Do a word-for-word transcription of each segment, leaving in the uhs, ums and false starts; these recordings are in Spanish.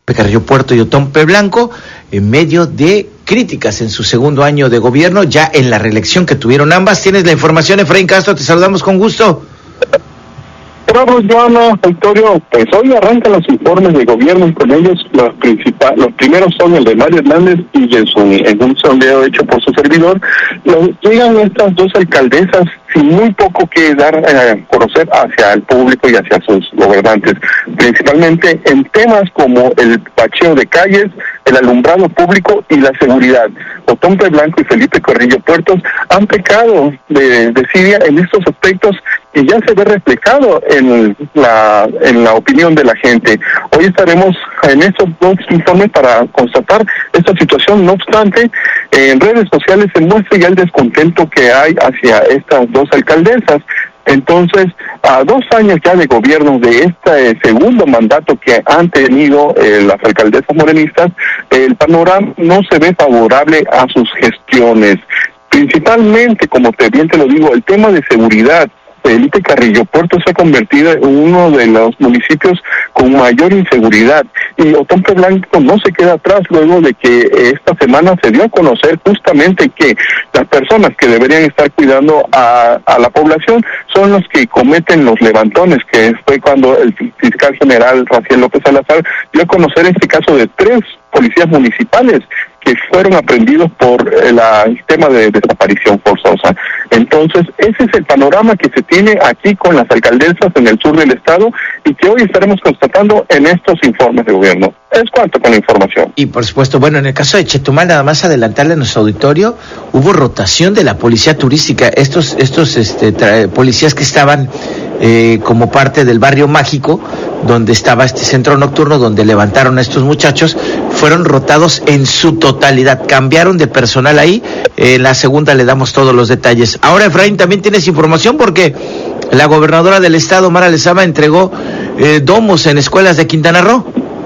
Carrillo Puerto y Otompe Blanco, en medio de críticas en su segundo año de gobierno, ya en la reelección que tuvieron ambas. Tienes la información, Efraín Castro, te saludamos con gusto. Bravo, Joana, Victorio, pues hoy arrancan los informes de gobierno y con ellos los principales, los primeros son el de Mario Hernández y en, su, en un sondeo hecho por su servidor, los, llegan estas dos alcaldesas sin muy poco que dar a eh, conocer hacia el público y hacia sus gobernantes, principalmente en temas como el bacheo de calles, el alumbrado público y la seguridad. Otompe Blanco y Felipe Carrillo Puertos han pecado de desidia en estos aspectos y ya se ve reflejado en la en la opinión de la gente. Hoy estaremos en estos dos informes para constatar esta situación. No obstante, en redes sociales se muestra ya el descontento que hay hacia estas dos alcaldesas. Entonces, a dos años ya de gobierno de este eh, segundo mandato que han tenido eh, las alcaldesas morenistas, eh, el panorama no se ve favorable a sus gestiones. Principalmente, como te bien te lo digo, el tema de seguridad. Felipe Carrillo Puerto se ha convertido en uno de los municipios con mayor inseguridad y Otompe Blanco no se queda atrás luego de que esta semana se dio a conocer justamente que las personas que deberían estar cuidando a, a la población son los que cometen los levantones, que fue cuando el fiscal general Raciel López Salazar dio a conocer este caso de tres policías municipales que fueron aprendidos por el tema de desaparición forzosa. Entonces, ese es el panorama que se tiene aquí con las alcaldesas en el sur del estado y que hoy estaremos constatando en estos informes de gobierno. Es cuanto con la información. Y por supuesto, bueno, en el caso de Chetumal, nada más adelantarle a nuestro auditorio, hubo rotación de la policía turística. Estos estos este, tra- policías que estaban eh, como parte del barrio mágico, donde estaba este centro nocturno, donde levantaron a estos muchachos, fueron rotados en su totalidad, cambiaron de personal ahí. Eh, en la segunda le damos todos los detalles. Ahora, Efraín, también tienes información porque la gobernadora del estado, Mara Lezama, entregó eh, domos en escuelas de Quintana Roo.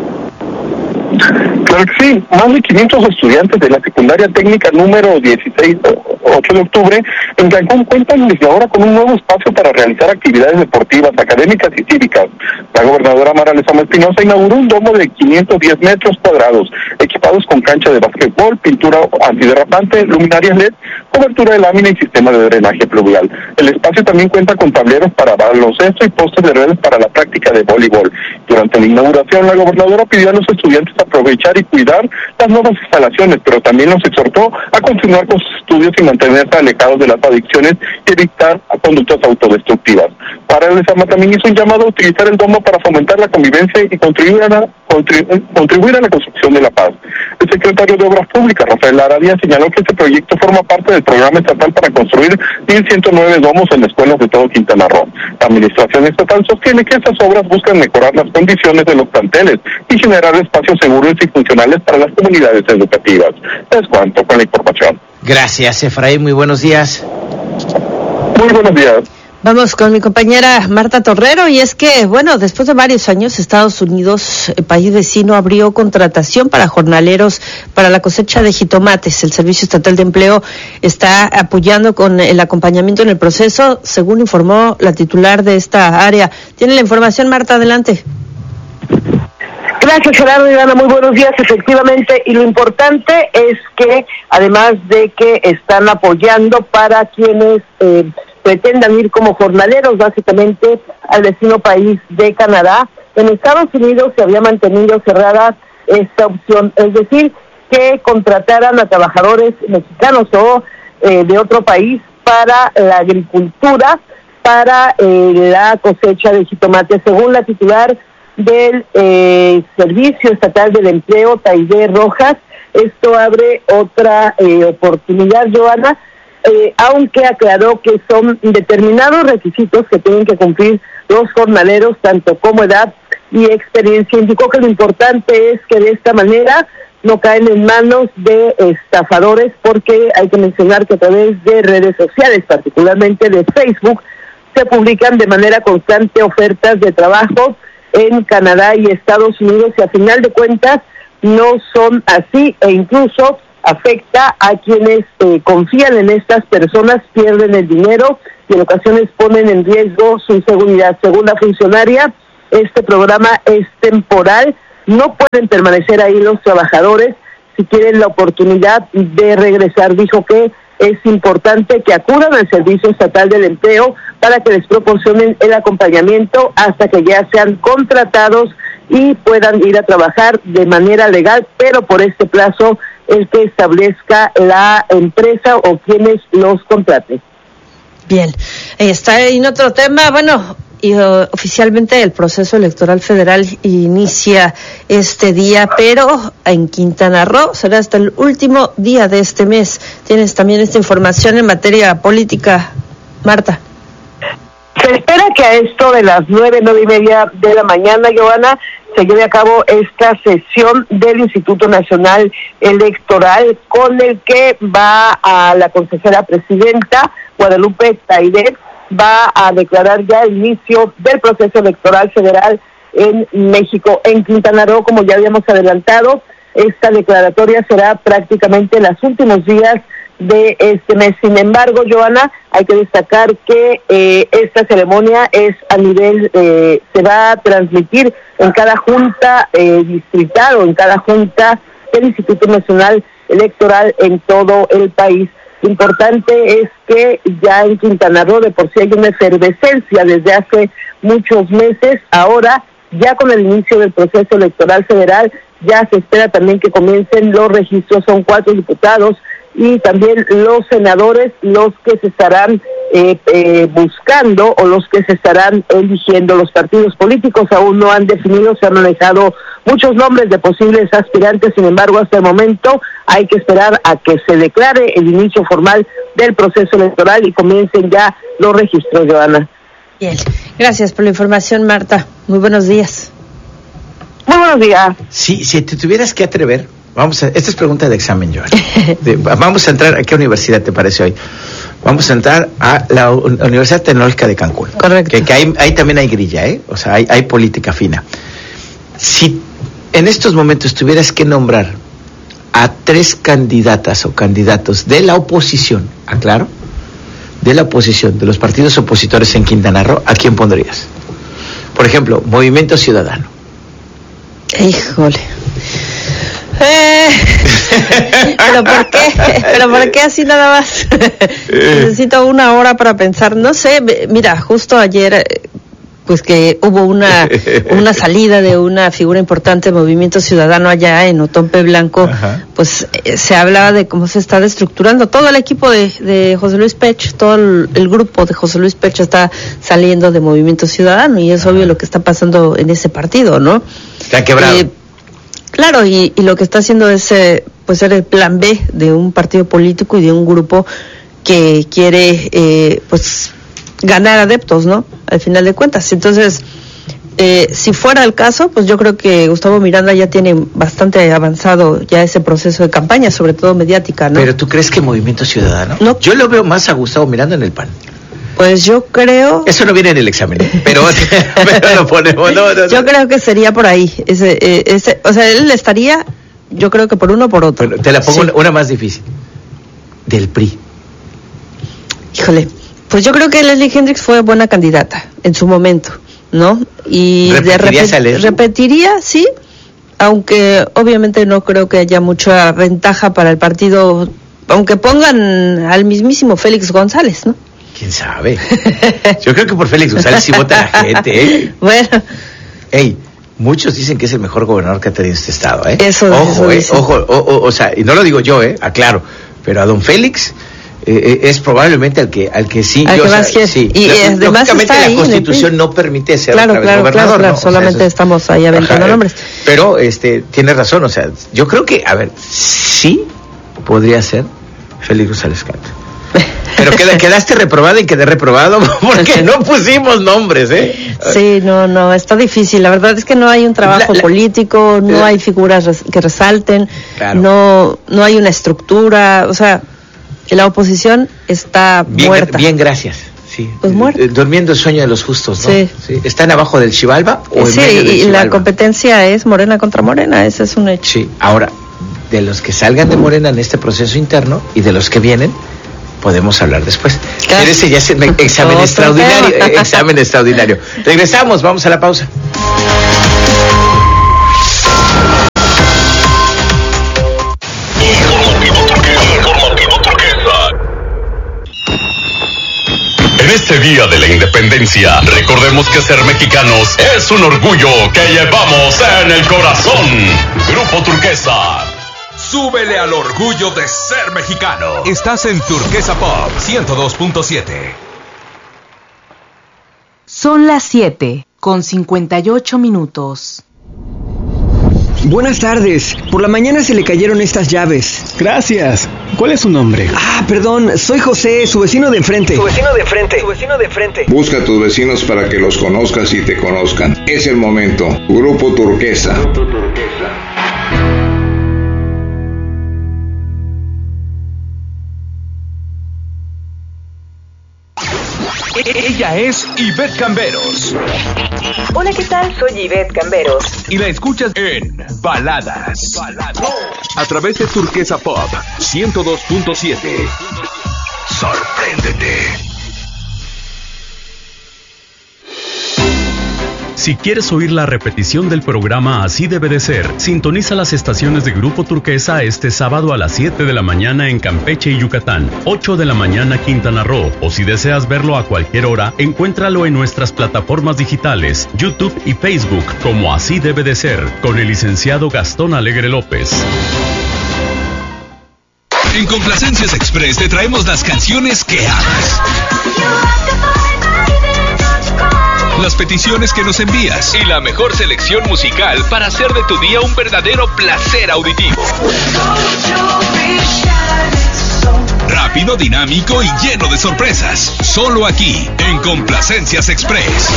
Claro que sí, más de quinientos estudiantes de la secundaria técnica número dieciséis, ocho de octubre, en Cancún cuentan desde ahora con un nuevo espacio para realizar actividades deportivas, académicas y cívicas. La gobernadora Mara Lezama Espinosa inauguró un domo de quinientos diez metros cuadrados, equipados con cancha de básquetbol, pintura antiderrapante, luminarias L E D, cobertura de lámina y sistema de drenaje pluvial. El espacio también cuenta con tableros para baloncesto y postes de redes para la práctica de voleibol. Durante la inauguración, la gobernadora pidió a los estudiantes aprovechar y cuidar las nuevas instalaciones, pero también los exhortó a continuar con sus estudios y mantenerse alejados de las adicciones y evitar conductas autodestructivas. Para Lezama también hizo un llamado a utilizar el domo para fomentar la convivencia y contribuir a la, contribu- contribuir a la construcción de la paz. El secretario de Obras Públicas, Rafael Aradia, señaló que este proyecto forma parte del programa estatal para construir mil ciento nueve domos en escuelas de todo Quintana Roo. La administración estatal sostiene que estas obras buscan mejorar las condiciones de los planteles y generar espacios seguros y funcionales para las comunidades educativas. Es cuanto con la información. Gracias, Efraín, muy buenos días. Muy buenos días. Vamos con mi compañera Marta Torrero, y es que, bueno, después de varios años, Estados Unidos, el país vecino, abrió contratación para jornaleros para la cosecha de jitomates. El Servicio Estatal de Empleo está apoyando con el acompañamiento en el proceso, según informó la titular de esta área. Tiene la información, Marta, adelante. Gracias, Gerardo y Ivana, muy buenos días. Efectivamente, y lo importante es que, además de que están apoyando para quienes eh, pretendan ir como jornaleros, básicamente, al vecino país de Canadá, en Estados Unidos se había mantenido cerrada esta opción, es decir, que contrataran a trabajadores mexicanos o eh, de otro país para la agricultura, para eh, la cosecha de jitomate. Según la titular del eh, Servicio Estatal del Empleo, Taide Rojas, esto abre otra eh, oportunidad, Joana, eh, aunque aclaró que son determinados requisitos que tienen que cumplir los jornaleros, tanto como edad y experiencia. Indicó que lo importante es que de esta manera no caen en manos de estafadores, porque hay que mencionar que a través de redes sociales, particularmente de Facebook, se publican de manera constante ofertas de trabajo en Canadá y Estados Unidos, y a final de cuentas no son así, e incluso afecta a quienes eh, confían en estas personas, pierden el dinero y en ocasiones ponen en riesgo su seguridad. Según la funcionaria, este programa es temporal no pueden permanecer ahí los trabajadores si quieren la oportunidad de regresar. Dijo que es importante que acudan al Servicio Estatal del Empleo para que les proporcionen el acompañamiento hasta que ya sean contratados y puedan ir a trabajar de manera legal, pero por este plazo el que establezca la empresa o quienes los contraten. Bien, está en otro tema, bueno, y uh, oficialmente el proceso electoral federal inicia este día, pero en Quintana Roo será hasta el último día de este mes. Tienes también esta información en materia política, Marta. Se espera que a esto de las nueve, nueve y media de la mañana, Joana, se lleve a cabo esta sesión del Instituto Nacional Electoral, con el que va a la consejera presidenta, Guadalupe Tairé, va a declarar ya el inicio del proceso electoral federal en México. En Quintana Roo, como ya habíamos adelantado, esta declaratoria será prácticamente en los últimos días de este mes. Sin embargo, Joana, hay que destacar que eh, esta ceremonia es a nivel, eh, se va a transmitir en cada junta eh, distrital o en cada junta del Instituto Nacional Electoral en todo el país. Lo importante es que ya en Quintana Roo de por sí hay una efervescencia desde hace muchos meses. Ahora, ya con el inicio del proceso electoral federal, ya se espera también que comiencen los registros. Son cuatro diputados y también los senadores los que se estarán eh, eh, buscando o los que se estarán eligiendo. Los partidos políticos aún no han definido, se han manejado muchos nombres de posibles aspirantes. Sin embargo, hasta el momento hay que esperar a que se declare el inicio formal del proceso electoral y comiencen ya los registros, Joana. Bien, gracias por la información, Marta. Muy buenos días. Muy buenos días. Sí, si te tuvieras que atrever, vamos a, esta es pregunta de examen, Joana. De, vamos a entrar, ¿a qué universidad te parece hoy? Vamos a entrar a la Universidad Tecnológica de Cancún. Correcto. Que, que ahí, ahí también hay grilla, ¿eh? O sea, hay, hay política fina. Si en estos momentos tuvieras que nombrar a tres candidatas o candidatos de la oposición, aclaro, de la oposición, de los partidos opositores en Quintana Roo, ¿a quién pondrías? Por ejemplo, Movimiento Ciudadano. Híjole. Eh, pero por qué, pero por qué así nada más. Necesito una hora para pensar. No sé, mira, justo ayer, pues que hubo una una salida de una figura importante del Movimiento Ciudadano allá en Otompe Blanco. Ajá. Pues eh, se hablaba de cómo se está destructurando todo el equipo de, de José Luis Pech, todo el, el grupo de José Luis Pech está saliendo de Movimiento Ciudadano y es obvio lo que está pasando en ese partido, ¿no? Está quebrado. Eh, Claro, y, y lo que está haciendo es eh, pues ser el plan B de un partido político y de un grupo que quiere eh, pues ganar adeptos, ¿no? Al final de cuentas. Entonces, eh, si fuera el caso, pues yo creo que Gustavo Miranda ya tiene bastante avanzado ya ese proceso de campaña, sobre todo mediática, ¿no? Pero ¿tú crees que Movimiento Ciudadano? No. Yo lo veo más a Gustavo Miranda en el P A N. Pues yo creo... Eso no viene en el examen, pero, pero lo ponemos. No, no, no. Yo creo que sería por ahí. Ese, eh, ese, o sea, él estaría, yo creo que por uno o por otro. Pero te la pongo sí. Una más difícil. Del P R I. Híjole, pues yo creo que Leslie Hendrix fue buena candidata en su momento, ¿no? Y de repet- repetiría, sí, aunque obviamente no creo que haya mucha ventaja para el partido, aunque pongan al mismísimo Félix González, ¿no? ¿Quién sabe? Yo creo que por Félix González sí vota la gente, ¿eh? Bueno. Ey, muchos dicen que es el mejor gobernador que ha tenido este estado, ¿eh? Eso, ojo, eso eh, ojo, o, o, o sea, y no lo digo yo, ¿eh? Aclaro, pero a don Félix eh, es probablemente al que al que sí, al yo, que o sea, más quiere. sí. Y Lo, lógicamente la ahí, Constitución no permite ser claro, otra vez claro, gobernador, claro, claro, ¿no? solamente o sea, estamos ahí aventando ajá, nombres. Pero este tiene razón, o sea, yo creo que, a ver, sí podría ser Félix González Castro. Pero queda, quedaste reprobada y quedé reprobado porque no pusimos nombres, ¿eh? Sí, no, no, está difícil. La verdad es que no hay un trabajo la, la, político, no la, hay figuras res, que resalten, claro. no no hay una estructura, o sea, la oposición está bien, muerta. Bien, gracias. Sí. Pues muerta. Durmiendo el sueño de los justos, ¿no? Sí. Sí. ¿Están abajo del Xibalba o en sí, medio del y Xibalba? La competencia es Morena contra Morena, ese es un hecho. Sí, ahora, de los que salgan de Morena en este proceso interno y de los que vienen, podemos hablar después. Claro. Pero ese ya es un examen no, extraordinario, eh, examen extraordinario. Regresamos, vamos a la pausa. En este Día de la Independencia, recordemos que ser mexicanos es un orgullo que llevamos en el corazón. Grupo Turquesa. Súbele al orgullo de ser mexicano. Estás en Turquesa Pop ciento dos punto siete. Son las siete con cincuenta y ocho minutos. Buenas tardes. Por la mañana se le cayeron estas llaves. Gracias. ¿Cuál es su nombre? Ah, perdón. Soy José, su vecino de enfrente. Su vecino de enfrente. Su vecino de enfrente. Busca a tus vecinos para que los conozcas y te conozcan. Es el momento. Grupo Turquesa. Grupo Turquesa. Ella es Ivette Camberos. Hola, ¿qué tal? Soy Ivette Camberos. Y la escuchas en Baladas. Baladas. A través de Turquesa Pop ciento dos punto siete. Sorpréndete. Si quieres oír la repetición del programa Así Debe de Ser, sintoniza las estaciones de Grupo Turquesa este sábado a las siete de la mañana en Campeche y Yucatán, ocho de la mañana Quintana Roo, o si deseas verlo a cualquier hora, encuéntralo en nuestras plataformas digitales, YouTube y Facebook como Así Debe de Ser, con el licenciado Gastón Alegre López. En Complacencias Express te traemos las canciones que amas, las peticiones que nos envías y la mejor selección musical para hacer de tu día un verdadero placer auditivo. Rápido, dinámico y lleno de sorpresas. Solo aquí, en Complacencias Express.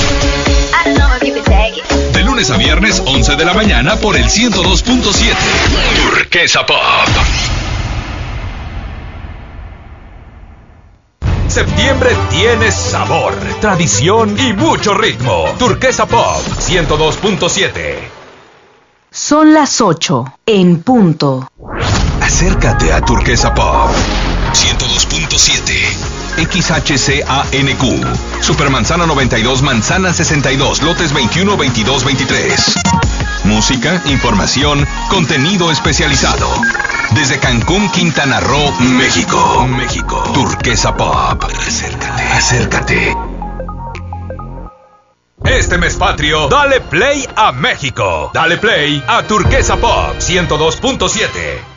De lunes a viernes, once de la mañana por el ciento dos punto siete. Turquesa Pop. Septiembre tiene sabor, tradición y mucho ritmo. Turquesa Pop ciento dos punto siete. Son las ocho en punto. Acércate a Turquesa Pop ciento dos punto siete. X H C A N Q. Supermanzana noventa y dos, Manzana sesenta y dos, lotes veintiuno, veintidós, veintitrés. Música, información, contenido especializado. Desde Cancún, Quintana Roo, México. México. Turquesa Pop. Acércate, acércate. Este mes patrio, dale play a México. Dale play a Turquesa Pop ciento dos punto siete.